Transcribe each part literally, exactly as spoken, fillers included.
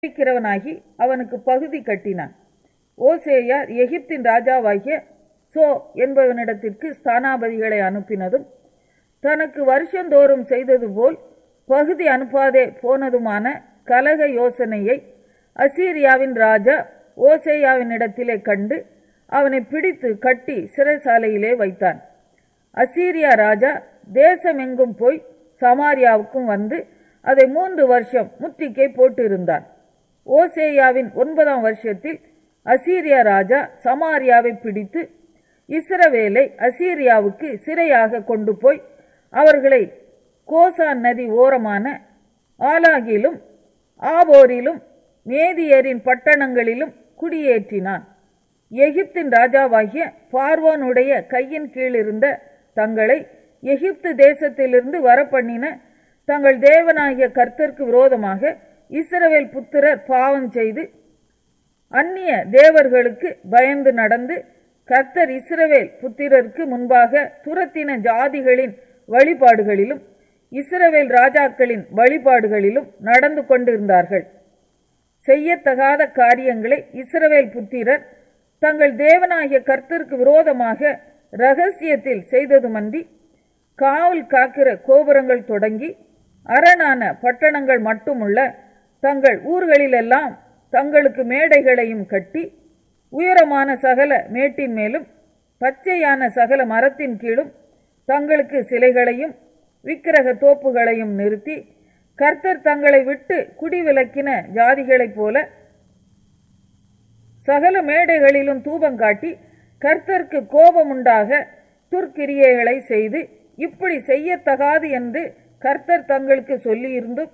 இருக்கிறவனாகி அவனுக்கு பகுதி கட்டினான். ஓசேயா எகிப்தின் ராஜாவாகிய சோ என்பவனிடத்திற்கு ஸ்தானாபதிகளை அனுப்பினதும் தனக்கு வருஷந்தோறும் செய்தது போல் பகுதி அனுப்பாதே போனதுமான கலக யோசனையை அசீரியாவின் ராஜா ஓசேயாவினிடத்திலே கண்டு அவனை பிடித்து கட்டி சிறைசாலையிலே வைத்தான். அசீரியா ராஜா தேசமெங்கும் போய் சமாரியாவுக்கும் வந்து அதை மூன்று வருஷம் முற்றுகை போட்டிருந்தான். ஓசேயாவின் ஒன்பதாம் வருஷத்தில் அசீரியா ராஜா சமாரியாவை பிடித்து இஸ்ரவேலை அசீரியாவுக்கு சிறையாக கொண்டு போய் அவர்களை கோசான் நதி ஓரமான ஆலாகிலும் ஆபோரிலும் மேதியரின் பட்டணங்களிலும் குடியேற்றினான். எகிப்தின் ராஜாவாகிய பார்வோனுடைய கையின் கீழிருந்த தங்களை எகிப்து தேசத்திலிருந்து வரப்பண்ணின தங்கள் தேவனாகிய கர்த்தருக்கு விரோதமாக இஸ்ரவேல் புத்திரர் பாவம் செய்து அந்நிய தேவர்களுக்கு பயந்து நடந்து கர்த்தர் இஸ்ரவேல் புத்திரருக்கு முன்பாக துரத்தின ஜாதிகளின் வழிபாடுகளிலும் இஸ்ரவேல் ராஜாக்களின் வழிபாடுகளிலும் நடந்து கொண்டிருந்தார்கள். செய்யத்தகாத காரியங்களை இஸ்ரவேல் புத்திரர் தங்கள் தேவனாகிய கர்த்தருக்கு விரோதமாக இரகசியத்தில் செய்ததுமன்றி காவல் காக்கிற கோபுரங்கள் தொடங்கி அரணான பட்டணங்கள் மட்டுமுள்ள தங்கள் ஊர்களிலெல்லாம் தங்களுக்கு மேடைகளையும் கட்டி உயரமான சகல மேட்டின் மேலும் பச்சையான சகல மரத்தின் கீழும் தங்களுக்கு சிலைகளையும் விக்கிரக தோப்புகளையும் நிறுத்தி கர்த்தர் தங்களை விட்டு குடிவிலக்கின ஜாதிகளைப் போல சகல மேடைகளிலும் தூபங்காட்டி கர்த்தருக்கு கோபமுண்டாக துர்க்கிரியைகளை செய்து இப்படி செய்யத்தகாது என்று கர்த்தர் தங்களுக்கு சொல்லியிருந்தும்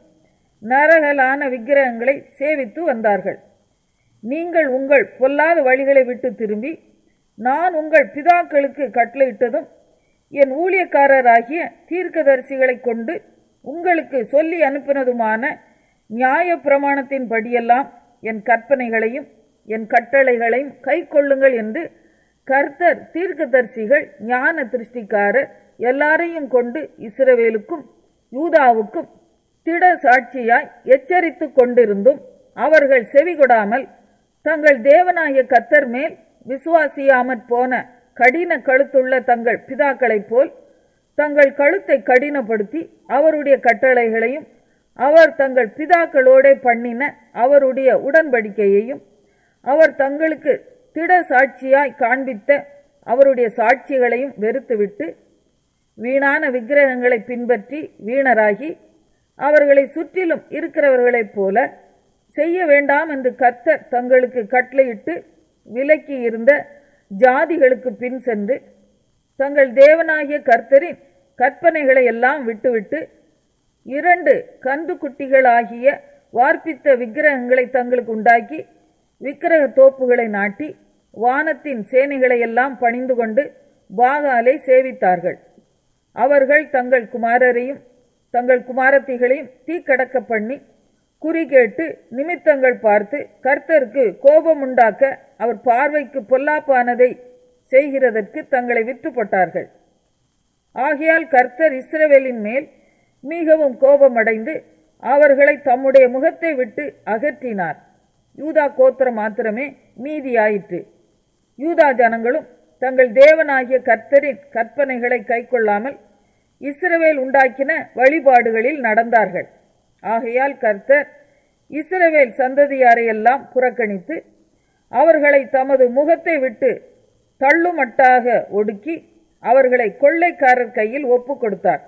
நரகலான விக்கிரகங்களை சேவித்து வந்தார்கள். நீங்கள் உங்கள் பொல்லாத வழிகளை விட்டு திரும்பி நான் உங்கள் பிதாக்களுக்கு கட்டளையிட்டதும் என் ஊழியக்காரராகிய தீர்க்கதரிசிகளை கொண்டு உங்களுக்கு சொல்லி அனுப்பினதுமான நியாய பிரமாணத்தின் படியெல்லாம் என் கற்பனைகளையும் என் கட்டளைகளையும் கை கொள்ளுங்கள் என்று கர்த்தர் தீர்க்கதரிசிகள் ஞான திருஷ்டிக்காரர் எல்லாரையும் கொண்டு இஸ்ரவேலுக்கும் யூதாவுக்கும் திட சாட்சியாய் எச்சரித்து கொண்டிருந்தும் அவர்கள் செவிகொடாமல் தங்கள் தேவனாகிய கர்த்தர் மேல் விசுவாசியாமற் போன கடின கழுத்துள்ள தங்கள் பிதாக்களைப் போல் தங்கள் கழுத்தை கடினப்படுத்தி அவருடைய கட்டளைகளையும் அவர் தங்கள் பிதாக்களோட பண்ணின அவருடைய உடன்படிக்கையையும் அவர் தங்களுக்கு திட சாட்சியாய் காண்பித்த அவருடைய சாட்சிகளையும் வெறுத்துவிட்டு வீணான விக்கிரகங்களை பின்பற்றி வீணராகி அவர்களை சுற்றிலும் இருக்கிறவர்களைப் போல செய்ய வேண்டாம் என்று கர்த்தர் தங்களுக்கு கட்டளையிட்டு விலக்கி இருந்த ஜாதிகளுக்கு பின் சென்று தங்கள் தேவனாகிய கர்த்தரின் கற்பனைகளை எல்லாம் விட்டுவிட்டு இரண்டு கன்று குட்டிகளாகிய வார்ப்பித்த விக்கிரகங்களை தங்களுக்கு உண்டாக்கி விக்கிரக தோப்புகளை நாட்டி வானத்தின் சேனைகளை எல்லாம் பணிந்து கொண்டு பாகாலை சேவித்தார்கள். அவர்கள் தங்கள் குமாரரையும் தங்கள் குமாரத்திகளையும் தீக்கடக்க பண்ணி குறி கேட்டு நிமித்தங்கள் பார்த்து கர்த்தருக்கு கோபம் உண்டாக்க அவர் பார்வைக்கு பொல்லாப்பானதை செய்கிறதற்கு தங்களை விற்று போட்டார்கள். ஆகையால் கர்த்தர் இஸ்ரவேலின் மேல் மிகவும் கோபமடைந்து அவர்களை தம்முடைய முகத்தை விட்டு அகற்றினார். யூதா கோத்திரம் மாத்திரமே மீதியாயிற்று. யூதா ஜனங்களும் தங்கள் தேவனாகிய கர்த்தரின் கற்பனைகளை கைக்கொள்ளாமல் இஸ்ரவேல் உண்டாக்கின வழிபாடுகளில் நடந்தார்கள். ஆகையால் கர்த்தர் இஸ்ரவேல் சந்ததியாரையெல்லாம் புறக்கணித்து அவர்களை தமது முகத்தை விட்டு தள்ளுமட்டாக ஒடுக்கி அவர்களை கொள்ளைக்காரர் கையில் ஒப்பு கொடுத்தார்.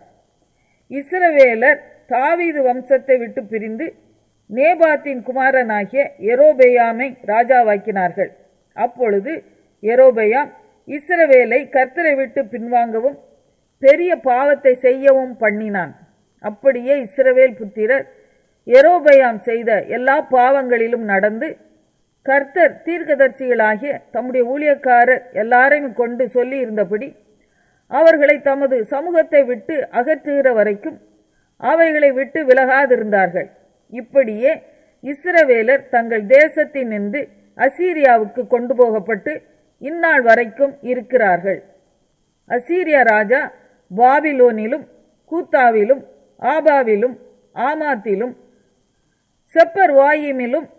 இஸ்ரவேலர் தாவீது வம்சத்தை விட்டு பிரிந்து நேபாத்தின் குமாரனாகிய யெரொபெயாமை ராஜாவாக்கினார்கள். அப்பொழுது யெரொபெயாம் இஸ்ரவேலை கர்த்தரை விட்டு பின்வாங்கவும் பெரிய பாவத்தை செய்யவும் பண்ணினான். அப்படியே இஸ்ரவேல் புத்திரர் யெரொபெயாம் செய்த எல்லா பாவங்களிலும் நடந்து கர்த்தர் தீர்க்கதரிசிகளாகிய தம்முடைய ஊழியக்காரர் எல்லாரையும் கொண்டு சொல்லி இருந்தபடி அவர்களை தமது சமூகத்தை விட்டு அகற்றுகிற வரைக்கும் அவைகளை விட்டு விலகாதிருந்தார்கள். இப்படியே இஸ்ரவேலர் தங்கள் தேசத்தின் நின்று அசீரியாவுக்கு கொண்டு போகப்பட்டு இந்நாள் வரைக்கும் இருக்கிறார்கள். அசீரியா ராஜா பாபிலோனிலும் கூத்தாவிலும் ஆபாவிலும் ஆமாத்திலும் செப்பர் வாயிமிலும்